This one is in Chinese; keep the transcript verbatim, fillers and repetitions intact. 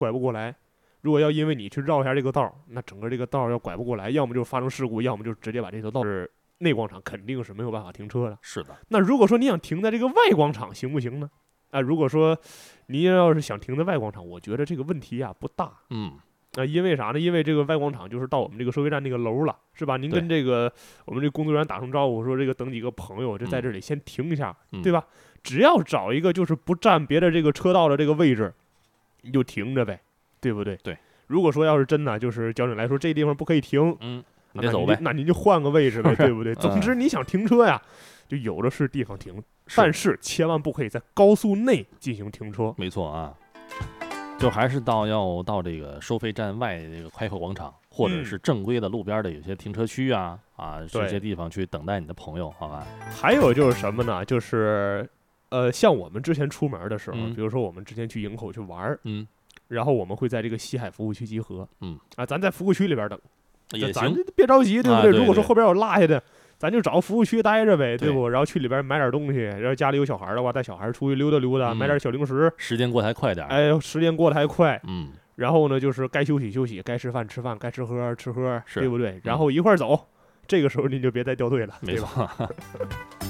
拐不过来。如果要因为你去绕一下这个道，那整个这个道要拐不过来，要么就发生事故，要么就直接把这条道是内广场肯定是没有办法停车的。 是的。 那如果说你想停在这个外广场行不行呢？啊，如果说你要是想停在外广场，我觉得这个问题呀、啊、不大。 嗯。 啊，因为啥呢？因为这个外广场就是到我们这个收费站那个楼了，是吧？您跟这个我们这工作人员打声招呼，说这个等几个朋友就在这里先停一下， 嗯、 对吧？只要找一个就是不占别的这个车道的这个位置，你就停着呗，对不对？ 对。 如果说要是真的就是交警来说这地方不可以停， 嗯，你得走呗， 那您就换个位置呗，对不对？总之你想停车呀，就有的是地方停，但是千万不可以在高速内进行停车。 没错啊。就还是到要到这个收费站外这个开口广场，或者是正规的路边的有些停车区啊、嗯、啊这些地方去等待你的朋友，好吧？ 还有就是什么呢？就是呃，像我们之前出门的时候， 嗯、 比如说我们之前去营口去玩， 嗯， 然后我们会在这个西海服务区集合， 嗯啊，咱在服务区里边等， 也行， 咱别着急，对不对？ 啊、对对如果说后边有落下的。咱就找服务区待着呗， 对不？然后去里边买点东西，然后家里有小孩的话，带小孩出去溜达溜达， 嗯、 买点小零食。 时间过得还快点， 哎，时间过得还快。 嗯。 然后呢，就是该休息休息，该吃饭吃饭，该吃喝吃喝，对不对？ 嗯、 然后一块儿走，这个时候您就别再掉队了， 没错。 对吧？